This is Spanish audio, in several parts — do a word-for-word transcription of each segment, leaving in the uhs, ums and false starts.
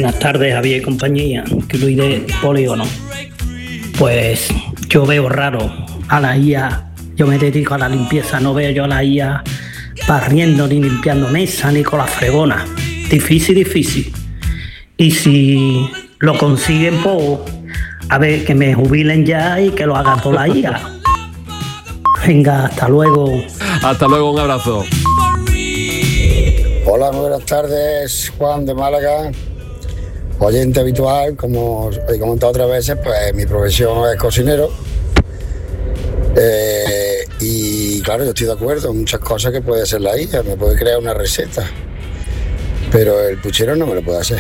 Buenas tardes, Javier y compañía, que Luis de Polígono. Pues yo veo raro a la I A, yo me dedico a la limpieza, no veo yo a la I A barriendo ni limpiando mesa ni con la fregona. Difícil, difícil. Y si lo consiguen, pues a ver, que me jubilen ya y que lo haga por la I A. Venga, hasta luego. Hasta luego, un abrazo. Hola, muy buenas tardes, Juan de Málaga. Oyente habitual, como he comentado otras veces, pues mi profesión es cocinero. Eh, y claro, yo estoy de acuerdo en muchas cosas que puede hacer la I A, me puede crear una receta, pero el puchero no me lo puede hacer.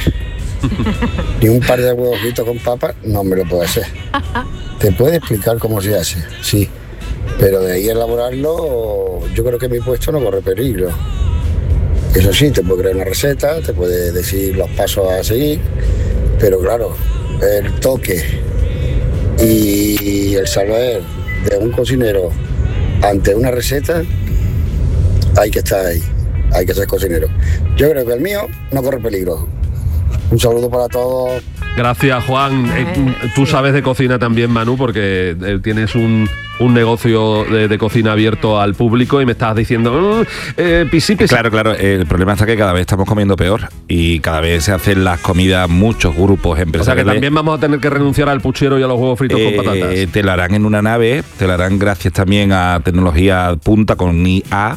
Ni un par de huevos fritos con papas no me lo puede hacer. Te puede explicar cómo se hace, sí, pero de ahí a elaborarlo, yo creo que mi puesto no corre peligro. Eso sí, te puede crear una receta, te puede decir los pasos a seguir, pero claro, el toque y el saber de un cocinero ante una receta, hay que estar ahí, hay que ser cocinero. Yo creo que el mío no corre peligro. Un saludo para todos. Gracias, Juan. Eh, tú sabes de cocina también, Manu, porque eh, tienes un, un negocio de, de cocina abierto al público y me estás diciendo... Eh, pisi, pisi. Claro, claro. El problema está que cada vez estamos comiendo peor y cada vez se hacen las comidas muchos grupos empresariales. O sea, que también vamos a tener que renunciar al puchero y a los huevos fritos eh, con patatas. Te lo harán en una nave, te lo harán gracias también a tecnología punta con I A.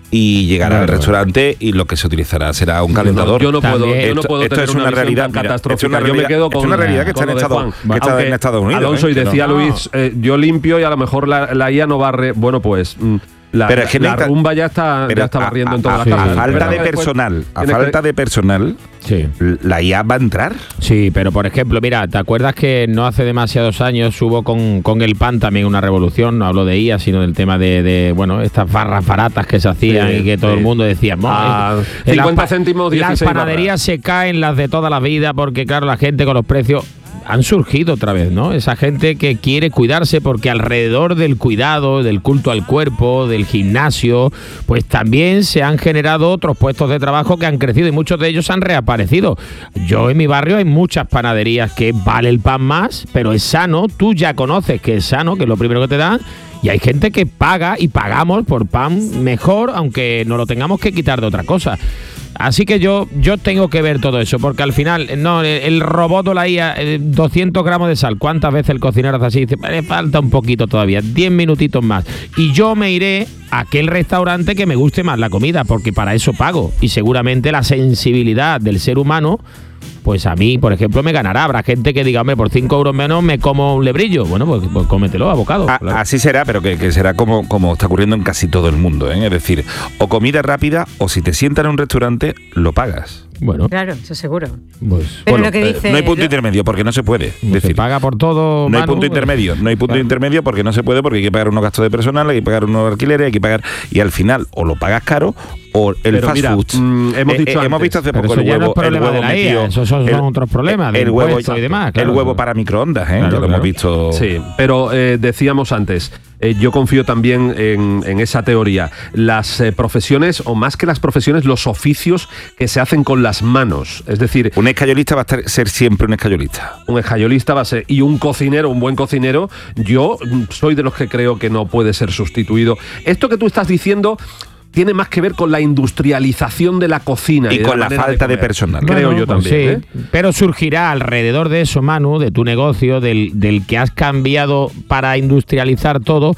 Y llegará claro, al restaurante y lo que se utilizará será un calentador. No, yo no puedo, yo no puedo esto, tener esto es una realidad catastrófica. Una realidad, yo me quedo con es una realidad que está en, Estado, que está en Estados Unidos. Alonso, ¿eh? y decía no. Luis, eh, yo limpio y a lo mejor la, la I A no barre. Bueno, pues... Mm, La, pero es que la necesita, rumba ya está, ya está barriendo a, en todas a, las casas. A falta de personal, a falta de personal, sí. ¿La I A va a entrar? Sí, pero por ejemplo, mira, ¿te acuerdas que no hace demasiados años hubo con, con el pan también una revolución? No hablo de I A, sino del tema de, de bueno, estas barras baratas que se hacían sí, y que todo sí. el mundo decía, ah, cincuenta céntimos, dieciséis Las panaderías barras. Se caen, las de toda la vida, porque claro, la gente con los precios... Han surgido otra vez, ¿no? Esa gente que quiere cuidarse porque alrededor del cuidado, del culto al cuerpo, del gimnasio, pues también se han generado otros puestos de trabajo que han crecido y muchos de ellos han reaparecido. Yo en mi barrio hay muchas panaderías que vale el pan más, pero es sano, tú ya conoces que es sano, que es lo primero que te dan, y hay gente que paga y pagamos por pan mejor, aunque no lo tengamos que quitar de otra cosa. Así que yo yo tengo que ver todo eso, porque al final, no, el robot o la I A, doscientos gramos de sal, ¿cuántas veces el cocinero hace así? Dice, me falta un poquito todavía, diez minutitos más. Y yo me iré a aquel restaurante que me guste más la comida, porque para eso pago. Y seguramente la sensibilidad del ser humano, pues a mí, por ejemplo, me ganará. Habrá gente que diga, hombre, por cinco euros menos me como un lebrillo. Bueno, pues, pues cómetelo a bocado. A, claro. Así será, pero que, que será como, como está ocurriendo en casi todo el mundo, ¿eh? Es decir, o comida rápida, o si te sientan en un restaurante, lo pagas. Bueno, claro, eso seguro. Pues, pero bueno, lo que dice, no hay punto lo... intermedio porque no se puede. No decir, se paga por todo. No Manu, hay punto intermedio, no hay punto claro. intermedio porque no se puede, porque hay que pagar unos gastos de personal, hay que pagar unos alquileres, hay que pagar, y al final o lo pagas caro o el pero fast mira, food. Mm, hemos, eh, dicho eh, hemos visto hace pero poco eso el ya huevo, no es problema el huevo de la I A, metido, esos son, el, son otros problemas, el huevo y demás. Claro. El huevo para microondas, ¿eh? Claro, ya lo claro. hemos visto. Sí, pero eh, decíamos antes, eh, yo confío también en, en esa teoría. Las eh, profesiones, o más que las profesiones, los oficios que se hacen con las manos. Es decir, un escayolista va a estar, ser siempre un escayolista. Un escayolista va a ser, y un cocinero, un buen cocinero, yo soy de los que creo que no puede ser sustituido. Esto que tú estás diciendo tiene más que ver con la industrialización de la cocina. Y, y con la, la falta de, de personal. Creo bueno, yo pues también. Sí, ¿eh? Pero surgirá alrededor de eso, Manu, de tu negocio, del, del que has cambiado para industrializar todo,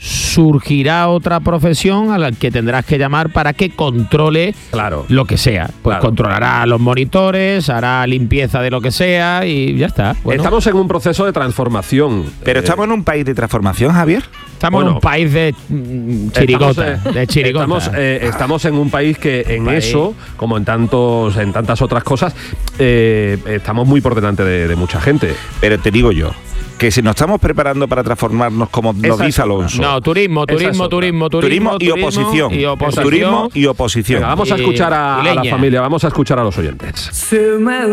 surgirá otra profesión a la que tendrás que llamar para que controle claro. lo que sea. Pues claro. Controlará los monitores, hará limpieza de lo que sea y ya está. Bueno. Estamos en un proceso de transformación. Pero eh, ¿estamos en un país de transformación, Javier? Estamos bueno, en un país de mm, chirigota. Estamos, eh, de chirigota. Estamos, eh, estamos en un país que en país. eso, como en tantos, en tantas otras cosas, eh, estamos muy por delante de, de mucha gente. Pero te digo yo, que si nos estamos preparando para transformarnos, como nos dice Alonso. No, turismo, turismo, turismo, turismo, turismo y oposición. Y oposición. Turismo y oposición. Venga, vamos a escuchar a, a la familia, vamos a escuchar a los oyentes. Se me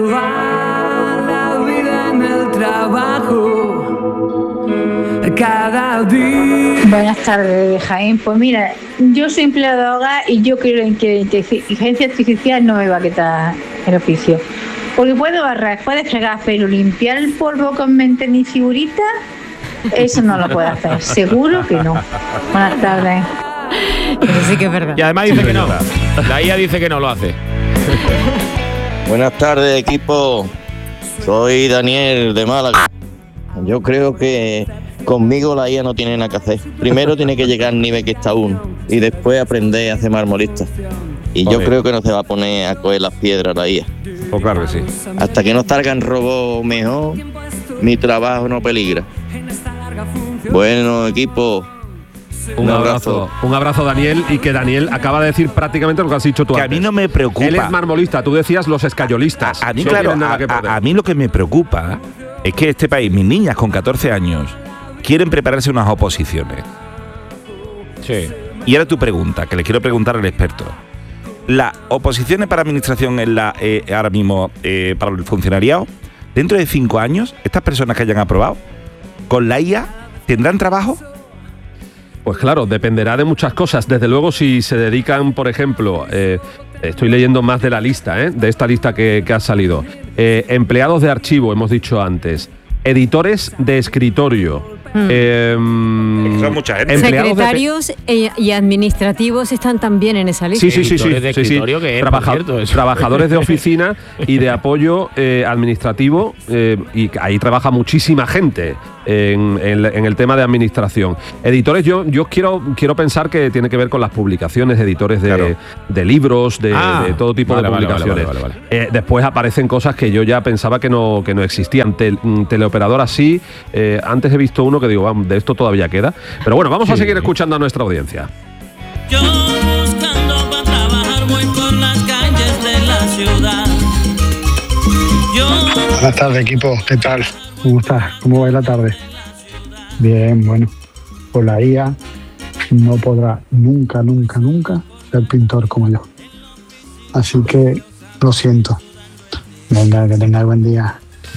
va la vida en el trabajo. Cada día. Buenas tardes, Jaén. Pues mira, yo soy empleado de hogar y yo creo en que la inteligencia artificial no me va a quitar el oficio. Porque puedo barrer, puedes fregar, pero limpiar el polvo con mente ni figurita, eso no lo puedo hacer. Seguro que no. Buenas tardes. Eso sí que es verdad. Y además dice que no. La I A dice que no lo hace. Buenas tardes, equipo. Soy Daniel de Málaga. Yo creo que conmigo la I A no tiene nada que hacer. Primero tiene que llegar al nivel que está uno y después aprender a hacer marmolista. Y yo Joder. creo que no se va a poner a coger las piedras la I A. Pues claro que sí. Hasta que no salgan robots mejor, mi trabajo no peligra. Bueno, equipo. Un, un abrazo. abrazo. Un abrazo, Daniel, y que Daniel acaba de decir prácticamente lo que has dicho tú que antes. A mí no me preocupa. Él es marmolista, tú decías los escayolistas. A, a mí, no claro, nada a, que a, a mí lo que me preocupa es que este país, mis niñas con catorce años, quieren prepararse unas oposiciones. Sí. Y ahora tu pregunta, que le quiero preguntar al experto. Las oposiciones para administración en la, eh, ahora mismo eh, para el funcionariado, dentro de cinco años, estas personas que hayan aprobado, con la I A, ¿tendrán trabajo? Pues claro, dependerá de muchas cosas. Desde luego, si se dedican, por ejemplo, eh, estoy leyendo más de la lista, ¿eh? de esta lista que, que ha salido. Eh, empleados de archivo, hemos dicho antes. Editores de escritorio. Mm. Eh, Son mucha gente. Secretarios de pe- y administrativos están también en esa lista. Sí, sí, sí, sí, de sí, sí. escritorio, que es, Trabaja- por cierto, eso. Trabajadores de oficina y de apoyo eh, administrativo, eh, y ahí trabaja muchísima gente en, en, en el tema de administración. Editores, yo, yo quiero, quiero pensar que tiene que ver con las publicaciones, editores de, Claro. de libros, de, Ah, de todo tipo vale, de vale, publicaciones. vale, vale, vale, Eh, después aparecen cosas que yo ya pensaba que no, que no existían. Tel, teleoperador así, eh, antes he visto uno que digo, vamos, de esto todavía queda. Pero bueno, vamos Sí. a seguir escuchando a nuestra audiencia. Yo buscando para trabajar voy por las calles de la ciudad. Yo Buenas tardes, equipo. ¿Qué tal? ¿Cómo estás? ¿Cómo va la tarde? Bien, bueno. Pues la I A no podrá nunca, nunca, nunca ser pintor como yo. Así que lo siento. Venga, que tengáis buen día.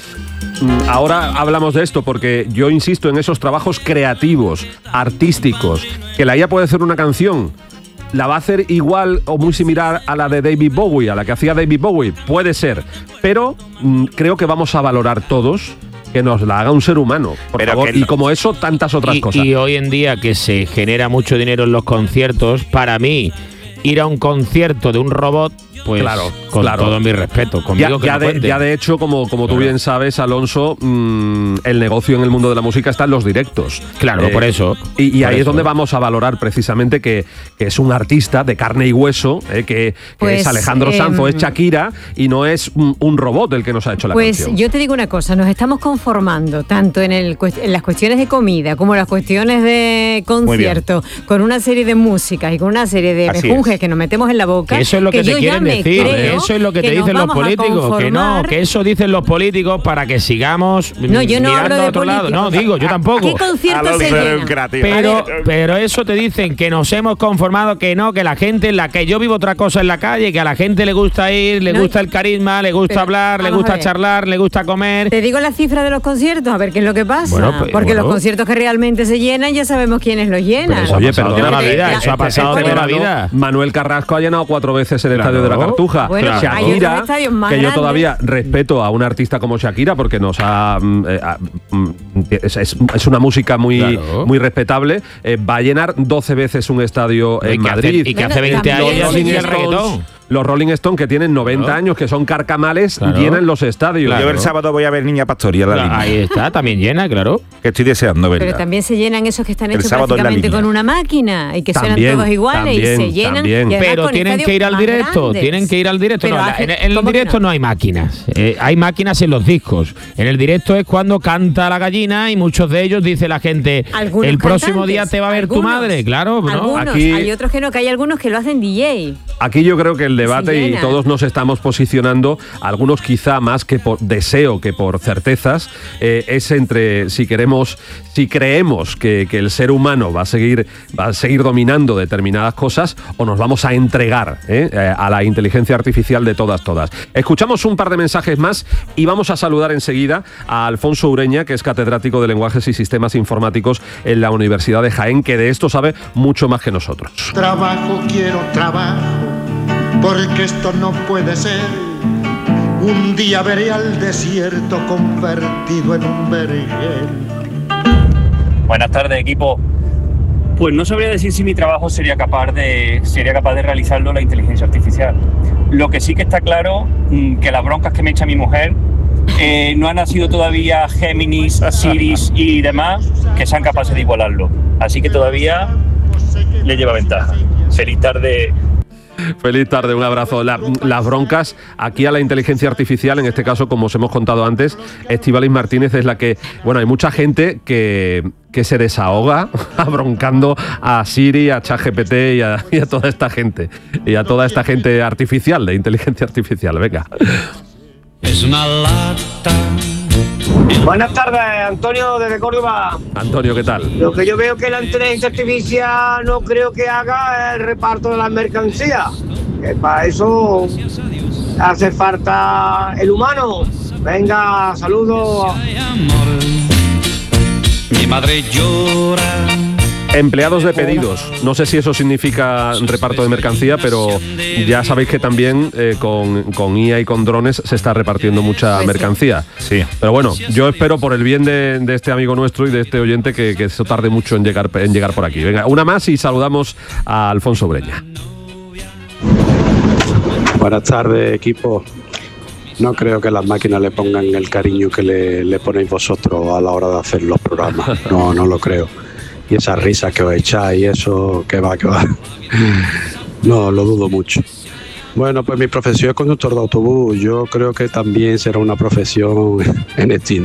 Ahora hablamos de esto porque yo insisto en esos trabajos creativos, artísticos, que la I A puede hacer una canción. ¿La va a hacer igual o muy similar a la de David Bowie, a la que hacía David Bowie? Puede ser, pero mm, creo que vamos a valorar todos que nos la haga un ser humano, por Pero favor. que no. Y como eso, tantas otras y, cosas. y hoy en día que se genera mucho dinero en los conciertos, para mí ir a un concierto de un robot, pues Claro, con claro. todo mi respeto, Ya, conmigo que ya no de, cuente. ya de hecho, como, como tú Claro. bien sabes, Alonso, mmm, el negocio en el mundo de la música está en los directos. Claro, por eso. Y, y por ahí es eso. donde vamos a valorar precisamente que, que es un artista de carne y hueso, eh, que, que Pues, es Alejandro eh, Sanz o es Shakira, y no es un, un robot el que nos ha hecho la Pues canción. yo te digo una cosa, nos estamos conformando tanto en, el, cuest- en las cuestiones de comida como en las cuestiones de concierto, con una serie de músicas y con una serie de Así mejunjes es. que nos metemos en la boca. Que eso es lo que, yo te ya quieren me decir, creo eso es lo que, te nos dicen los vamos a políticos, que no, conformar. que eso dicen los políticos para que sigamos No, yo no mirando hablo a de otro lado. políticos. No, digo, yo tampoco. ¿Qué conciertos se llenan? Pero, pero eso te dicen que nos hemos conformado, que no, que la gente, en la que yo vivo otra cosa en la calle, que a la gente le gusta ir, le No, gusta el carisma, le gusta pero, hablar, le vamos a gusta ver. charlar, le gusta comer. Te digo la cifra de los conciertos, a ver qué es lo que pasa. Bueno, pues, Porque bueno. los conciertos que realmente se llenan, ya sabemos quiénes los llenan. Eso ha pasado toda la Porque- vida, ya- eso ha pasado Porque- toda la vida. Manuel Carrasco ha llenado cuatro veces el Claro. estadio de la Cartuja. Bueno, Claro. hay otros Shakira, estadios más que yo grandes. todavía respeto a un artista como Shakira porque nos ha mm, eh, ah, mm, es, es- es una música muy, Claro. muy respetable. Eh, va a llenar doce veces un estadio Y en que hace- Madrid. y que hace Bueno, veinte también años se Rolling hacía el llena. reggaetón. Stones, los Rolling Stones, que tienen noventa Claro. años, que son carcamales, Claro. llenan los estadios. Claro. Yo el sábado voy a ver Niña Pastori a la Claro, línea, ahí está, también llena, claro. que estoy deseando verla. Pero también se llenan esos que están El hechos sábado en la prácticamente línea. con una máquina y que suenan También, todos iguales y también, se llenan. también. y además Pero con tienen estadios que ir al más directo, grandes. tienen que ir al directo. Pero No, la- hace- en, en el ¿cómo que directo no? no? hay máquinas, eh, hay máquinas en los discos. En el directo es cuando canta la gallina y muchos de ellos dice la gente, Algunos el próximo cantantes, día te va a ver tu algunos, madre, claro, ¿no? Algunos, Aquí- hay otros que no, que hay algunos que lo hacen D J. Aquí yo creo que el debate, y llena. todos nos estamos posicionando, algunos quizá más que por deseo que por certezas, eh, es entre si queremos, si creemos que, que el ser humano va a seguir, va a seguir dominando determinadas cosas, o nos vamos a entregar eh, eh, a la inteligencia artificial de todas, todas. Escuchamos un par de mensajes más y vamos a saludar enseguida a Alfonso Ureña, que es catedrático de Lenguajes y Sistemas Informáticos en la Universidad de Jaén, que de esto sabe mucho más que nosotros. Trabajo, quiero trabajo, porque esto no puede ser. Un día veré al desierto convertido en un vergel. Buenas tardes, equipo. Pues no sabría decir si mi trabajo sería capaz de sería capaz de realizarlo la inteligencia artificial. Lo que sí que está claro, que las broncas que me echa mi mujer, eh, no han nacido todavía Géminis, Siris y demás que sean capaces de igualarlo. Así que todavía le lleva ventaja. Feliz tarde. Feliz tarde, un abrazo. La, las broncas aquí a la inteligencia artificial, en este caso, como os hemos contado antes, Estíbaliz Martínez es la que... Bueno, hay mucha gente que, que se desahoga abroncando a Siri, a ChatGPT y a, y a toda esta gente. Y a toda esta gente artificial, de inteligencia artificial. Venga. Es una lata. Buenas tardes, Antonio desde Córdoba. Antonio, ¿qué tal? Lo que yo veo que la inteligencia artificial no creo que haga el reparto de las mercancías. Que para eso hace falta el humano. Venga, saludos. Mi madre llora. Empleados de pedidos. No sé si eso significa reparto de mercancía, pero ya sabéis que también eh, con, con I A y con drones se está repartiendo mucha pues mercancía. Sí. Pero bueno, yo espero por el bien de, de este amigo nuestro y de este oyente que, que eso tarde mucho en llegar, en llegar por aquí. Venga, una más y saludamos a Alfonso Breña. Buenas tardes, equipo. No creo que las máquinas le pongan el cariño que le, le ponéis vosotros a la hora de hacer los programas. No, no lo creo. Y esa risa que os echáis, eso, que va, que va. No, lo dudo mucho. Bueno, pues mi profesión es conductor de autobús. Yo creo que también será una profesión en extinción.